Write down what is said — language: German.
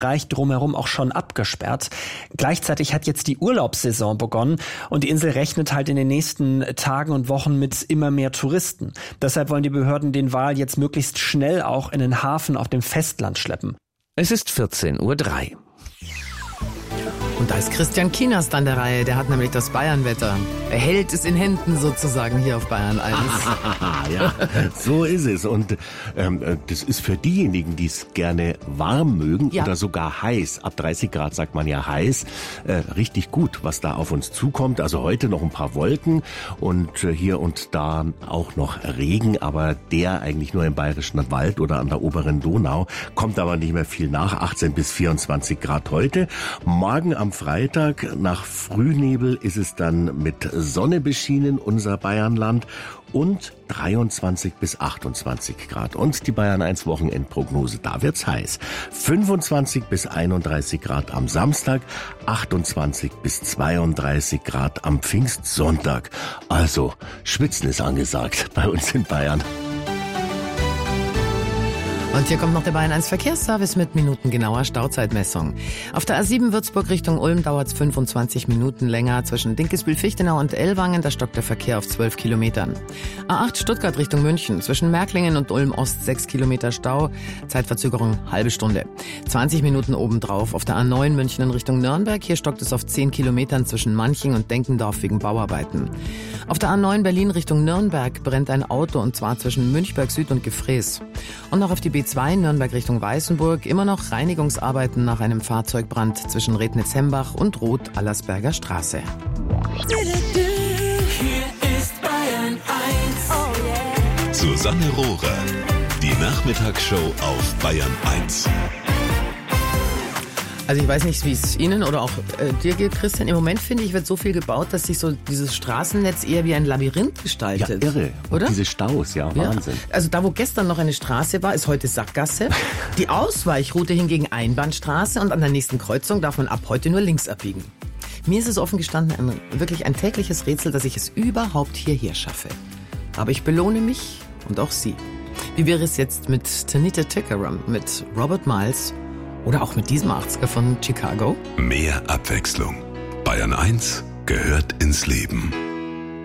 Bereich drumherum auch schon abgesperrt. Gleichzeitig hat jetzt die Urlaubssaison begonnen und die Insel rechnet halt in den nächsten Tagen und Wochen mit immer mehr Touristen. Deshalb wollen die Behörden den Wal jetzt möglichst schnell auch in den Hafen auf dem Festland schleppen. Es ist 14:03 Uhr. Und da ist Christian Kienast an der Reihe, der hat nämlich das Bayernwetter. Er hält es in Händen sozusagen hier auf Bayern 1. Ja, so ist es. Und das ist für diejenigen, die es gerne warm mögen oder sogar heiß, ab 30 Grad sagt man ja heiß, richtig gut, was da auf uns zukommt. Also heute noch ein paar Wolken und hier und da auch noch Regen, aber der eigentlich nur im Bayerischen Wald oder an der oberen Donau. Kommt aber nicht mehr viel nach, 18 bis 24 Grad heute. Morgen am Freitag nach Frühnebel ist es dann mit Sonne beschienen, unser Bayernland, und 23 bis 28 Grad. Und die Bayern 1 Wochenendprognose, da wird's heiß. 25 bis 31 Grad am Samstag, 28 bis 32 Grad am Pfingstsonntag. Also, Schwitzen ist angesagt bei uns in Bayern. Und hier kommt noch der Bayern 1 Verkehrsservice mit minutengenauer Stauzeitmessung. Auf der A7 Würzburg Richtung Ulm dauert es 25 Minuten länger. Zwischen Dinkelsbühl-Fichtenau und Ellwangen, da stockt der Verkehr auf 12 Kilometern. A8 Stuttgart Richtung München. Zwischen Märklingen und Ulm Ost 6 Kilometer Stau. Zeitverzögerung halbe Stunde. 20 Minuten obendrauf auf der A9 München in Richtung Nürnberg. Hier stockt es auf 10 Kilometern zwischen Manching und Denkendorf wegen Bauarbeiten. Auf der A9 Berlin Richtung Nürnberg brennt ein Auto, und zwar zwischen Münchberg Süd und Gefräß. Und noch auf die B2 Nürnberg Richtung Weißenburg immer noch Reinigungsarbeiten nach einem Fahrzeugbrand zwischen Rednitz-Hembach und Roth-Allersberger Straße. Hier ist Bayern 1. Susanne Rohrer, die Nachmittagsshow auf Bayern 1. Also ich weiß nicht, wie es Ihnen oder auch dir geht, Christian. Im Moment, finde ich, wird so viel gebaut, dass sich so dieses Straßennetz eher wie ein Labyrinth gestaltet. Ja, irre. Oder? Und diese Staus, ja, Wahnsinn. Also da, wo gestern noch eine Straße war, ist heute Sackgasse. Die Ausweichroute hingegen Einbahnstraße, und an der nächsten Kreuzung darf man ab heute nur links abbiegen. Mir ist es offen gestanden wirklich ein tägliches Rätsel, dass ich es überhaupt hierher schaffe. Aber ich belohne mich und auch Sie. Wie wäre es jetzt mit Tanita Tikaram, mit Robert Miles oder auch mit diesem 80er von Chicago? Mehr Abwechslung. Bayern 1 gehört ins Leben.